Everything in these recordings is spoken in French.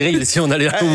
Si on allait là où...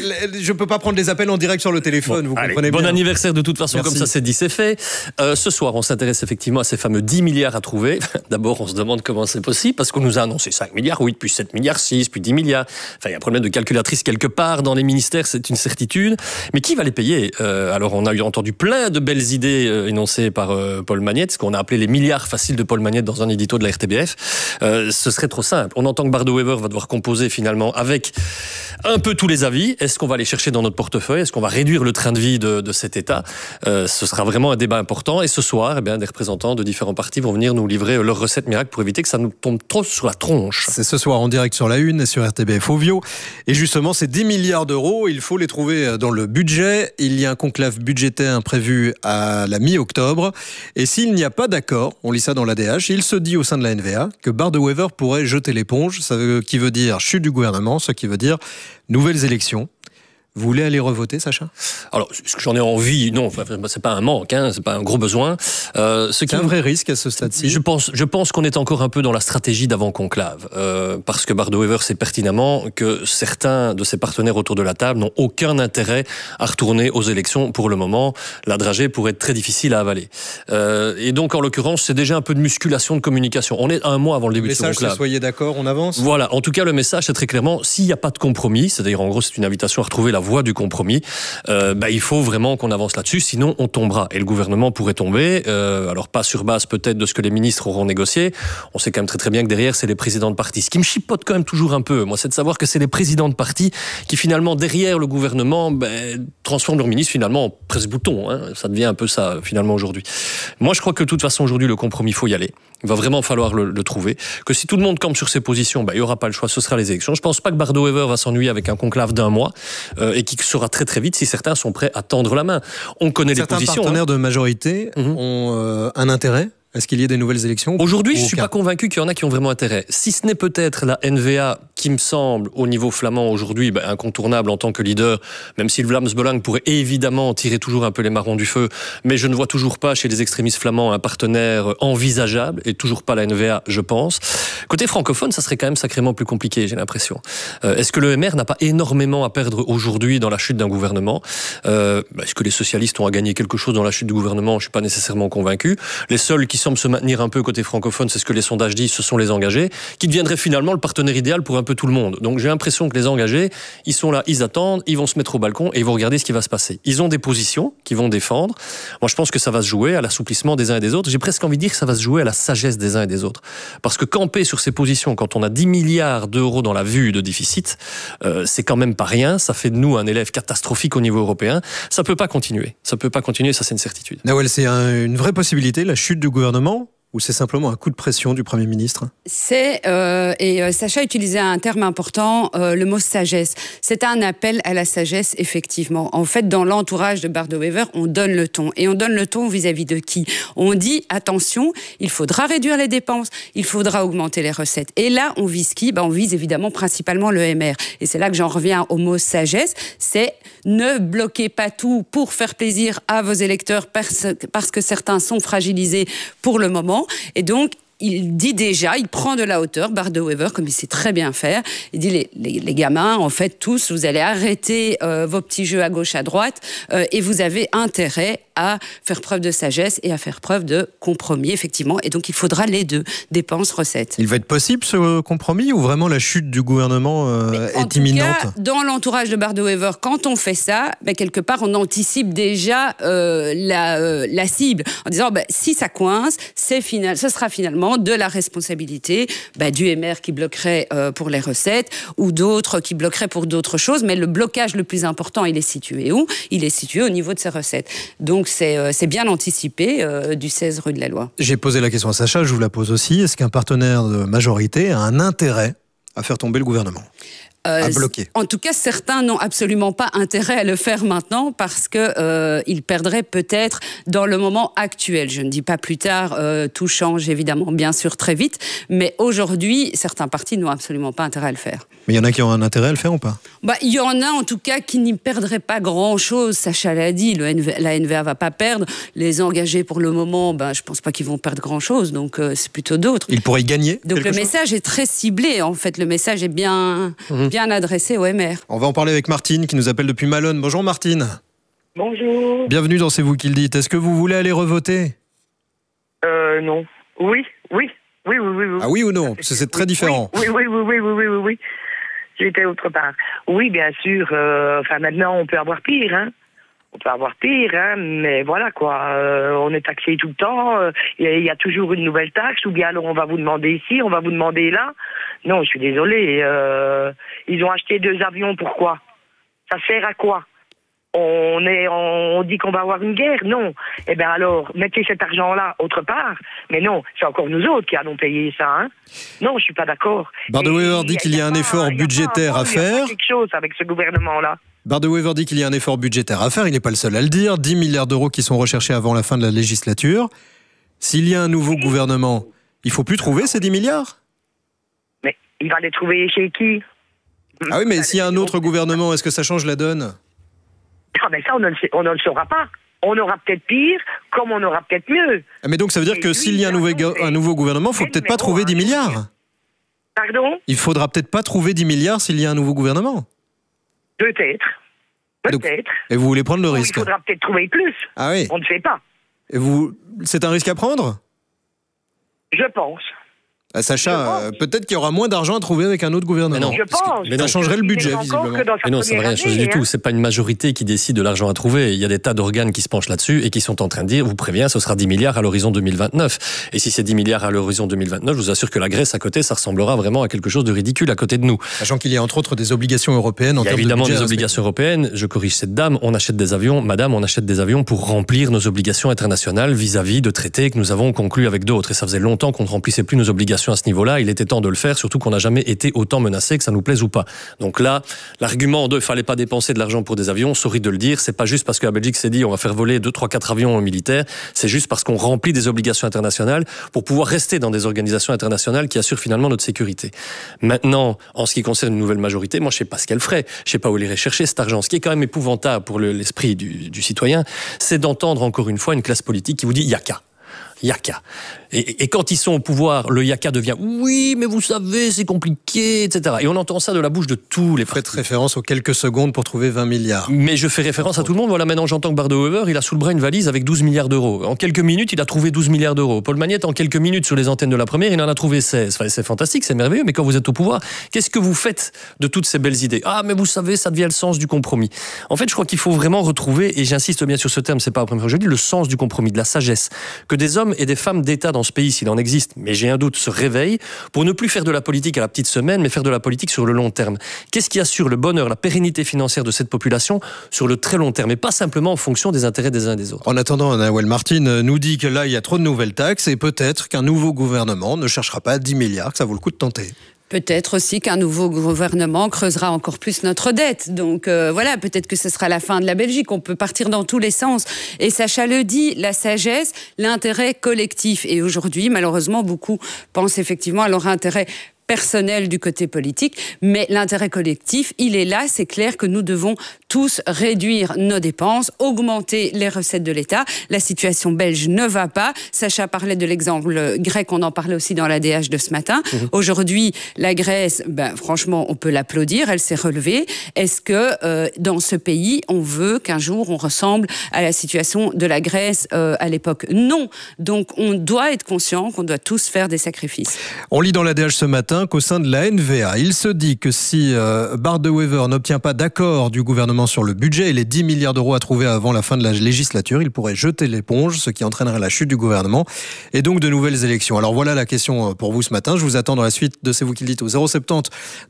Je peux pas prendre les appels en direct sur le téléphone, vous comprenez bien. Bon anniversaire de toute façon, Merci. comme ça c'est dit, c'est fait. Ce soir, on s'intéresse effectivement à ces fameux 10 milliards à trouver. D'abord, on se demande comment c'est possible, parce qu'on nous a annoncé 5 milliards, 8, puis 7 milliards, 6, puis 10 milliards. Enfin, il y a un problème de calculatrice quelque part dans les ministères, c'est une certitude. Mais qui va les payer ? Alors, on a entendu plein de belles idées énoncées par Paul Magnette, ce qu'on a appelé les milliards faciles de Paul Magnette dans un édito de la RTBF. Ce serait trop simple. On entend que Bardo Wever va devoir composer finalement avec un peu tous les avis. Est-ce qu'on va aller chercher dans notre portefeuille ? Est-ce qu'on va réduire le train de vie de cet État ? Ce sera vraiment un débat important. Et ce soir, eh bien, des représentants de différents partis vont venir nous livrer leurs recettes miracles pour éviter que ça nous tombe trop sur la tronche. C'est ce soir en direct sur La Une et sur RTBF Ovio. Et justement, ces 10 milliards d'euros, il faut les trouver dans le budget. Il y a un conclave budgétaire prévu à la mi-octobre. Et s'il n'y a pas d'accord, on lit ça dans l'ADH, il se dit au sein de la NVA que Bardo Wever pourrait jeter l'éponge, qui veut dire chute du gouvernement, ce qui veut dire nouvelles élections. Vous voulez aller revoter, Sacha ? Alors, ce que j'en ai envie, non, enfin, c'est pas un manque, hein, c'est pas un gros besoin. C'est un vrai risque à ce stade-ci. Je pense qu'on est encore un peu dans la stratégie d'avant-conclave, parce que Bardo Wever sait pertinemment que certains de ses partenaires autour de la table n'ont aucun intérêt à retourner aux élections pour le moment. La dragée pourrait être très difficile à avaler. Et donc, en l'occurrence, c'est déjà un peu de musculation de communication. On est un mois avant le début de ce conclave. Soyez d'accord, on avance ? Voilà, en tout cas, le message, c'est très clairement, s'il n'y a pas de compromis, c'est-à-dire en gros, c'est une invitation à retrouver la voie du compromis, il faut vraiment qu'on avance là-dessus, sinon on tombera. Et le gouvernement pourrait tomber, alors pas sur base peut-être de ce que les ministres auront négocié. On sait quand même très très bien que derrière, c'est les présidents de partis. Ce qui me chipote quand même toujours un peu, moi, c'est de savoir que c'est les présidents de partis qui finalement, derrière le gouvernement, transforment leurs ministres finalement en presse-bouton. Hein. Ça devient un peu ça, finalement, aujourd'hui. Moi, je crois que de toute façon, aujourd'hui, le compromis, il faut y aller. Il va vraiment falloir le trouver. Que si tout le monde campe sur ses positions, il n'y aura pas le choix, ce sera les élections. Je ne pense pas que Bardo Wever va s'ennuyer avec un conclave d'un mois et qui sera très très vite si certains sont prêts à tendre la main. On connaît les positions. Certains partenaires de majorité ont un intérêt. Est-ce qu'il y a des nouvelles élections ? Aujourd'hui, je ne suis pas convaincu qu'il y en a qui ont vraiment intérêt. Si ce n'est peut-être la NVA qui me semble, au niveau flamand aujourd'hui, incontournable en tant que leader, même si le Vlaams Belang pourrait évidemment tirer toujours un peu les marrons du feu, mais je ne vois toujours pas chez les extrémistes flamands un partenaire envisageable, et toujours pas la NVA, je pense. Côté francophone, ça serait quand même sacrément plus compliqué, j'ai l'impression. Est-ce que le MR n'a pas énormément à perdre aujourd'hui dans la chute d'un gouvernement ? Est-ce que les socialistes ont à gagner quelque chose dans la chute du gouvernement ? Je ne suis pas nécessairement convaincu. Les seuls qui semblent se maintenir un peu côté francophone, c'est ce que les sondages disent, ce sont les engagés, qui deviendraient finalement le partenaire idéal pour un peu tout le monde. Donc j'ai l'impression que les engagés, ils sont là, ils attendent, ils vont se mettre au balcon et ils vont regarder ce qui va se passer. Ils ont des positions qu'ils vont défendre. Moi, je pense que ça va se jouer à l'assouplissement des uns et des autres. J'ai presque envie de dire que ça va se jouer à la sagesse des uns et des autres. Parce que camper sur ces positions, quand on a 10 milliards d'euros dans la vue de déficit, c'est quand même pas rien. Ça fait de nous un élève catastrophique au niveau européen. Ça peut pas continuer. Ça peut pas continuer, ça c'est une certitude. Nawel, c'est une vraie possibilité, la chute du gouvernement ? Ou c'est simplement un coup de pression du Premier ministre ? Sacha utilisait un terme important, le mot sagesse. C'est un appel à la sagesse, effectivement. En fait, dans l'entourage de Bardo Wever, on donne le ton. Et on donne le ton vis-à-vis de qui ? On dit, attention, il faudra réduire les dépenses, il faudra augmenter les recettes. Et là, on vise qui ? On vise évidemment principalement le MR. Et c'est là que j'en reviens au mot sagesse. C'est ne bloquez pas tout pour faire plaisir à vos électeurs parce que certains sont fragilisés pour le moment. Et donc, il dit déjà, il prend de la hauteur, Bardo Wever, comme il sait très bien faire. Il dit, les gamins, en fait, tous, vous allez arrêter vos petits jeux à gauche, à droite, et vous avez intérêt à faire preuve de sagesse et à faire preuve de compromis, effectivement. Et donc, il faudra les deux, dépenses, recettes. Il va être possible, ce compromis, ou vraiment la chute du gouvernement est imminente ? En tout cas, dans l'entourage de Bardo Wever, quand on fait ça, quelque part, on anticipe déjà la cible, en disant, si ça coince, ce sera finalement de la responsabilité du MR qui bloquerait pour les recettes ou d'autres qui bloqueraient pour d'autres choses. Mais le blocage le plus important, il est situé où ? Il est situé au niveau de ses recettes. Donc, c'est bien anticipé du 16 rue de la Loi. J'ai posé la question à Sacha, je vous la pose aussi. Est-ce qu'un partenaire de majorité a un intérêt à faire tomber le gouvernement ? À bloquer. En tout cas, certains n'ont absolument pas intérêt à le faire maintenant parce qu'ils perdraient peut-être dans le moment actuel. Je ne dis pas plus tard, tout change évidemment, bien sûr, très vite. Mais aujourd'hui, certains partis n'ont absolument pas intérêt à le faire. Mais il y en a qui ont un intérêt à le faire ou pas ? Il y en a en tout cas qui n'y perdraient pas grand-chose. Sacha l'a dit, la NVA ne va pas perdre. Les engagés pour le moment, je ne pense pas qu'ils vont perdre grand-chose. Donc c'est plutôt d'autres. Ils pourraient y gagner ? Donc le message est très ciblé. En fait, le message est bien... bien adressé au MR. On va en parler avec Martine qui nous appelle depuis Malone. Bonjour Martine. Bonjour. Bienvenue dans C'est vous qui le dites. Est-ce que vous voulez aller revoter ? Non. Oui. Ah oui ou non ? Parce que c'est très différent. Oui. J'étais autre part. Oui, bien sûr. Maintenant, on peut avoir pire, hein. Mais voilà, quoi. On est taxé tout le temps. Il y a toujours une nouvelle taxe. Ou bien alors, on va vous demander ici, on va vous demander là. Non, je suis désolée. Ils ont acheté 2 avions, pourquoi ? Ça sert à quoi ? On dit qu'on va avoir une guerre, non. Eh bien alors, mettez cet argent-là autre part. Mais non, c'est encore nous autres qui allons payer ça. Hein. Non, je suis pas d'accord. Bart de Wever dit qu'il y a un effort budgétaire à faire. Il y a quelque chose avec ce gouvernement-là. Bart de Wever dit qu'il y a un effort budgétaire à faire. Il n'est pas le seul à le dire. 10 milliards d'euros qui sont recherchés avant la fin de la législature. S'il y a un nouveau gouvernement, il ne faut plus trouver ces 10 milliards ? Mais il va les trouver chez qui ? Ah oui, mais s'il y a un autre gouvernement, est-ce que ça change la donne ? Ah ben ça, on ne le saura pas. On aura peut-être pire, comme on aura peut-être mieux. Mais donc ça veut dire que s'il y a un nouveau gouvernement, il ne faut peut-être pas trouver 10 milliards. Pardon ? Il faudra peut-être pas trouver 10 milliards s'il y a un nouveau gouvernement. Peut-être. Et vous voulez prendre le risque ? Il faudra peut-être trouver plus. Ah oui. On ne sait pas. Et c'est un risque à prendre ? Je pense. Sacha, peut-être qu'il y aura moins d'argent à trouver avec un autre gouvernement. Je pense. Mais ça changerait le budget, visiblement. Mais non, ça ne va rien changer du tout. C'est pas une majorité qui décide de l'argent à trouver. Il y a des tas d'organes qui se penchent là-dessus et qui sont en train de dire, vous préviens, ce sera 10 milliards à l'horizon 2029. Et si c'est 10 milliards à l'horizon 2029, je vous assure que la Grèce à côté, ça ressemblera vraiment à quelque chose de ridicule à côté de nous. Sachant qu'il y a entre autres des obligations européennes en termes de budget. Il y a évidemment des obligations européennes. Je corrige cette dame. On achète des avions. Madame, on achète des avions pour remplir nos obligations internationales vis-à-vis de traités que nous avons conclus avec d'autres. Et ça faisait longtemps qu'on ne remplissait plus nos obligations à ce niveau-là. Il était temps de le faire, surtout qu'on n'a jamais été autant menacé, que ça nous plaise ou pas. Donc là, l'argument de fallait pas dépenser de l'argent pour des avions, sorry de le dire, c'est pas juste parce que la Belgique s'est dit on va faire voler 2, 3, 4 avions militaires, c'est juste parce qu'on remplit des obligations internationales pour pouvoir rester dans des organisations internationales qui assurent finalement notre sécurité. Maintenant, en ce qui concerne une nouvelle majorité, moi je sais pas ce qu'elle ferait, je sais pas où elle irait chercher cet argent. Ce qui est quand même épouvantable pour l'esprit du citoyen, c'est d'entendre encore une fois une classe politique qui vous dit yaka. Et quand ils sont au pouvoir, le yaka devient « oui, mais vous savez, c'est compliqué », etc. Et on entend ça de la bouche de tous les partis. Faites référence aux quelques secondes pour trouver 20 milliards. Mais je fais référence à tout le monde. Voilà, maintenant j'entends que Bart de Wever, il a sous le bras une valise avec 12 milliards d'euros. En quelques minutes, il a trouvé 12 milliards d'euros. Paul Magnette, en quelques minutes, sur les antennes de la première, il en a trouvé 16. Enfin, c'est fantastique, c'est merveilleux, mais quand vous êtes au pouvoir, qu'est-ce que vous faites de toutes ces belles idées ? Ah, mais vous savez, ça devient le sens du compromis. En fait, je crois qu'il faut vraiment retrouver, et j'insiste bien sur ce terme, c'est pas la première fois que je dis, le sens du compromis, de la sagesse. Que des hommes et des femmes d'État dans ce pays, s'il en existe, mais j'ai un doute, se réveillent pour ne plus faire de la politique à la petite semaine, mais faire de la politique sur le long terme. Qu'est-ce qui assure le bonheur, la pérennité financière de cette population sur le très long terme, et pas simplement en fonction des intérêts des uns et des autres. En attendant, Nawel Martine nous dit que là, il y a trop de nouvelles taxes et peut-être qu'un nouveau gouvernement ne cherchera pas 10 milliards, que ça vaut le coup de tenter. Peut-être aussi qu'un nouveau gouvernement creusera encore plus notre dette. Donc voilà, peut-être que ce sera la fin de la Belgique. On peut partir dans tous les sens. Et Sacha le dit, la sagesse, l'intérêt collectif. Et aujourd'hui, malheureusement, beaucoup pensent effectivement à leur intérêt personnel du côté politique, mais l'intérêt collectif, il est là. C'est clair que nous devons tous réduire nos dépenses, augmenter les recettes de l'État. La situation belge ne va pas. Sacha parlait de l'exemple grec, on en parlait aussi dans l'ADH de ce matin. Aujourd'hui, la Grèce, franchement, on peut l'applaudir, elle s'est relevée. Est-ce que dans ce pays, on veut qu'un jour on ressemble à la situation de la Grèce à l'époque ? Non. Donc on doit être conscient qu'on doit tous faire des sacrifices. On lit dans l'ADH ce matin qu'au sein de la NVA, il se dit que si Bart de Wever n'obtient pas d'accord du gouvernement sur le budget et les 10 milliards d'euros à trouver avant la fin de la législature, il pourrait jeter l'éponge, ce qui entraînerait la chute du gouvernement et donc de nouvelles élections. Alors voilà la question pour vous ce matin. Je vous attends dans la suite de C'est vous qui le dites au 070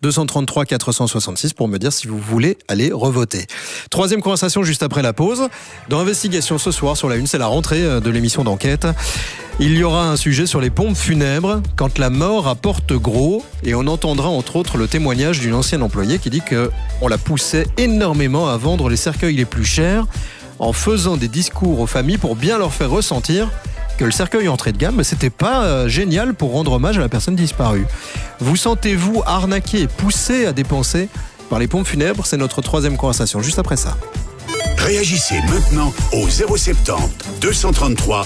233 466 pour me dire si vous voulez aller revoter. Troisième conversation juste après la pause. Dans Investigation ce soir sur la une, c'est la rentrée de l'émission d'enquête. Il y aura un sujet sur les pompes funèbres quand la mort apporte gros et on entendra entre autres le témoignage d'une ancienne employée qui dit qu'on la poussait énormément à vendre les cercueils les plus chers en faisant des discours aux familles pour bien leur faire ressentir que le cercueil entrée de gamme, c'était pas génial pour rendre hommage à la personne disparue. Vous sentez-vous arnaqué et poussé à dépenser par les pompes funèbres ? C'est notre troisième conversation juste après ça. Réagissez maintenant au 070 233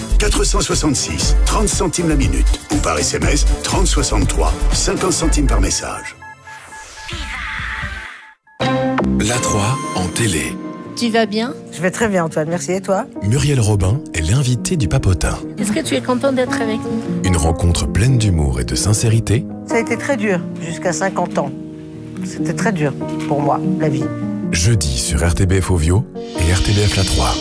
466, 30 centimes la minute ou par SMS 30 63, 50 centimes par message. La 3 en télé. Tu vas bien? Je vais très bien, Antoine, merci. Et toi? Muriel Robin est l'invitée du Papotin. Est-ce que tu es content d'être avec nous? Une rencontre pleine d'humour et de sincérité. Ça a été très dur, jusqu'à 50 ans. C'était très dur pour moi, la vie. Jeudi sur RTBF Ovio et RTBF La 3.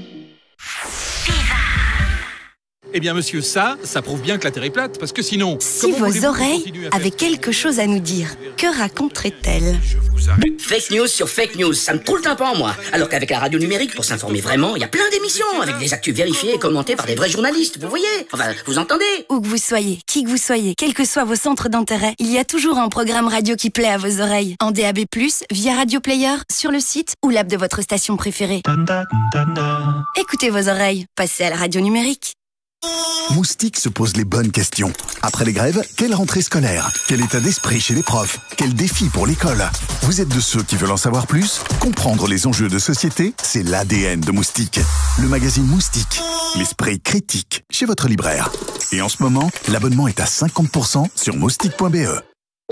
Eh bien, monsieur, ça prouve bien que la Terre est plate, parce que sinon... Si vos oreilles avaient quelque chose à nous dire, que raconterait-elle? Fake news sur fake news, ça me troule le tympan, moi. Alors qu'avec la radio numérique, pour s'informer vraiment, il y a plein d'émissions, avec des actus vérifiées et commentées par des vrais journalistes, vous voyez? Enfin, vous entendez? Où que vous soyez, qui que vous soyez, quels que soient vos centres d'intérêt, il y a toujours un programme radio qui plaît à vos oreilles. En DAB+, via Radio Player, sur le site ou l'app de votre station préférée. Écoutez vos oreilles, passez à la radio numérique. Moustique se pose les bonnes questions. Après les grèves, quelle rentrée scolaire? Quel état d'esprit chez les profs? Quel défi pour l'école? Vous êtes de ceux qui veulent en savoir plus? Comprendre les enjeux de société, c'est l'ADN de Moustique. Le magazine Moustique, l'esprit critique, chez votre libraire. Et en ce moment, l'abonnement est à 50% sur moustique.be.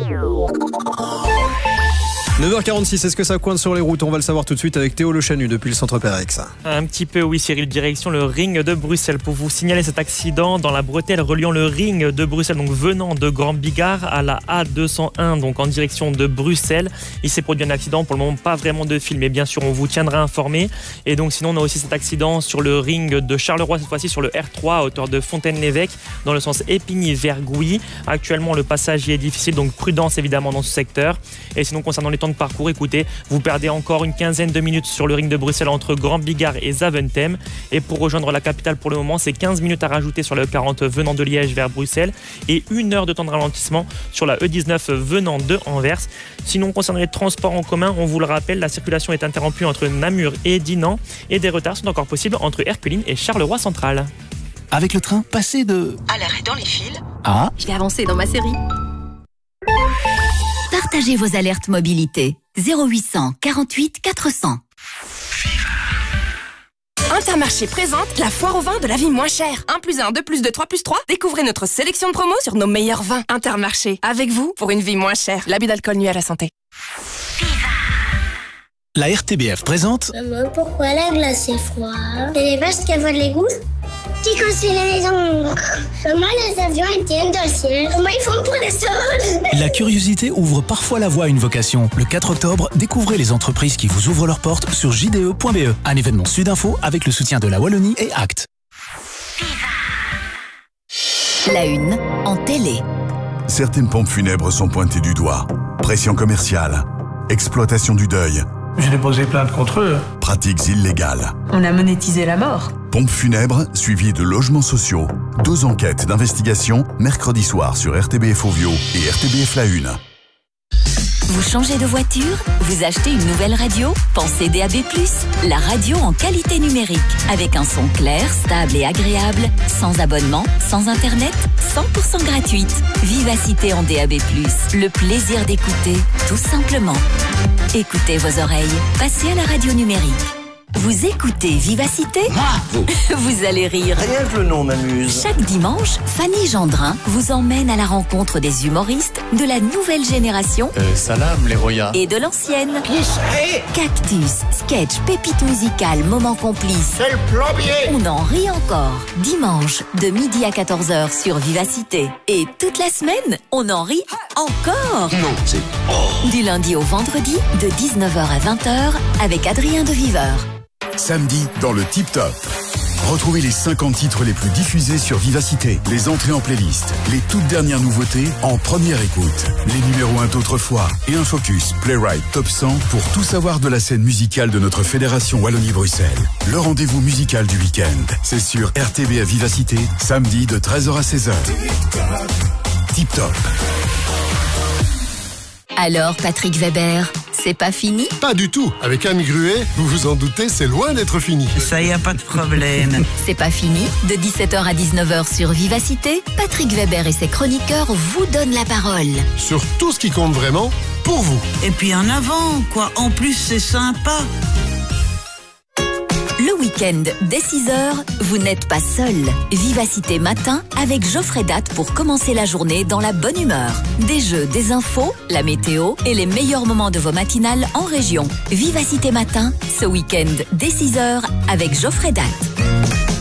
9h46, est-ce que ça coince sur les routes? On va le savoir tout de suite avec Théo Le Chanu depuis le centre Pérex. Un petit peu, oui, Cyril, direction le ring de Bruxelles pour vous signaler cet accident dans la bretelle reliant le ring de Bruxelles, donc venant de Grand Bigard à la A201, donc en direction de Bruxelles. Il s'est produit un accident, pour le moment pas vraiment de film, mais bien sûr on vous tiendra informé. Et donc sinon on a aussi cet accident sur le ring de Charleroi, cette fois-ci sur le R3 à hauteur de Fontaine-l'Évêque, dans le sens Épigny vers Gouy. Actuellement le passage y est difficile, donc prudence évidemment dans ce secteur. Et sinon concernant les temps de parcours, écoutez, vous perdez encore une quinzaine de minutes sur le ring de Bruxelles entre Grand Bigard et Zaventem. Et pour rejoindre la capitale pour le moment, c'est 15 minutes à rajouter sur la E40 venant de Liège vers Bruxelles et 1 heure de temps de ralentissement sur la E19 venant de Anvers. Sinon, concernant les transports en commun, on vous le rappelle, la circulation est interrompue entre Namur et Dinan et des retards sont encore possibles entre Herculine et Charleroi Central. Avec le train, passez de... à l'arrêt dans les fils. Ah. Je vais avancer dans ma série. Partagez vos alertes mobilité. 0800 48 400. Intermarché présente la foire au vin de la vie moins chère. 1 + 1, 2 + 2, 3 + 3. Découvrez notre sélection de promos sur nos meilleurs vins. Intermarché, avec vous pour une vie moins chère. L'abus d'alcool nuit à la santé. La RTBF présente... Maman, pourquoi la glace est froide? C'est parce qu'elle voit les gouttes qui cassent les encres. Comment les avions étaient dans le ciel? Comment ils font pour descendre? La curiosité ouvre parfois la voie à une vocation. Le 4 octobre, découvrez les entreprises qui vous ouvrent leurs portes sur jde.be. Un événement Sudinfo avec le soutien de la Wallonie et Act. La une en télé. Certaines pompes funèbres sont pointées du doigt. Pression commerciale, exploitation du deuil. J'ai déposé plainte contre eux. Pratiques illégales. On a monétisé la mort. Pompes funèbres suivies de logements sociaux. 2 enquêtes d'investigation mercredi soir sur RTBF Ovio et RTBF La Une. Vous changez de voiture? Vous achetez une nouvelle radio? Pensez DAB+, la radio en qualité numérique, avec un son clair, stable et agréable, sans abonnement, sans internet, 100% gratuite. Vivacité en DAB+, le plaisir d'écouter, tout simplement. Écoutez vos oreilles, passez à la radio numérique. Vous écoutez Vivacité? Vous allez rire. Rien que le nom m'amuse. Chaque dimanche, Fanny Gendrin vous emmène à la rencontre des humoristes de la nouvelle génération. Salam les Roya. Et de l'ancienne. Qui c'est? Cactus, sketch, pépite musicale, moment complice. C'est le plombier. On en rit encore. Dimanche, de midi à 14h sur Vivacité. Et toute la semaine, on en rit encore. Non, c'est... Du lundi au vendredi, de 19h à 20h, avec Adrien de Viveur. Samedi, dans le Tip Top. Retrouvez les 50 titres les plus diffusés sur Vivacité, les entrées en playlist, les toutes dernières nouveautés en première écoute, les numéros 1 d'autrefois et un focus Playwright Top 100 pour tout savoir de la scène musicale de notre fédération Wallonie-Bruxelles. Le rendez-vous musical du week-end, c'est sur RTB à Vivacité, samedi de 13h à 16h. Tip Top. Alors, Patrick Weber, c'est pas fini? Pas du tout. Avec Anne Gruet, vous vous en doutez, c'est loin d'être fini. Ça y a pas de problème. C'est pas fini. De 17h à 19h sur Vivacité, Patrick Weber et ses chroniqueurs vous donnent la parole. Sur tout ce qui compte vraiment, pour vous. Et puis en avant, quoi. En plus, c'est sympa. Le week-end, dès 6h, vous n'êtes pas seul. Vivacité Matin avec Geoffrey Date pour commencer la journée dans la bonne humeur. Des jeux, des infos, la météo et les meilleurs moments de vos matinales en région. Vivacité Matin, ce week-end, dès 6h avec Geoffrey Date.